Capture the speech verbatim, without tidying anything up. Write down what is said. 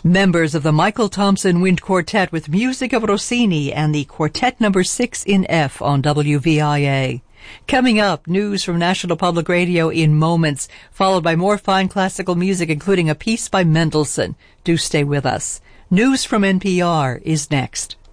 Members of the Michael Thompson Wind Quartet with music of Rossini and the Quartet Number six in F on W V I A. Coming up, news from National Public Radio in moments, followed by more fine classical music, including a piece by Mendelssohn. Do stay with us. News from N P R is next.